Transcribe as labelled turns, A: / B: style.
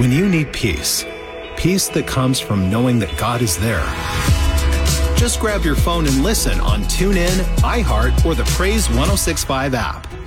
A: When you need peace, peace that comes from knowing that God is there, just grab your phone and listen on TuneIn, iHeart, or the Praise 106.5 app.